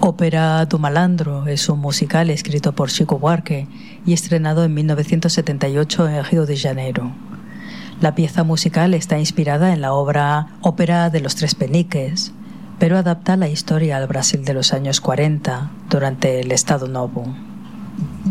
Ópera do Malandro es un musical escrito por Chico Buarque y estrenado en 1978 en Río de Janeiro. La pieza musical está inspirada en la obra Ópera de los Tres Peniques, pero adapta la historia al Brasil de los años 40, durante el Estado Novo.